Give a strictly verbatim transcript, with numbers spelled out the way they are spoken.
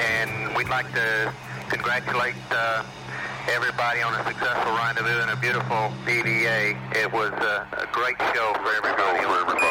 and we'd like to congratulate uh, everybody on a successful rendezvous and a beautiful P D A. It was uh, a great show for everybody.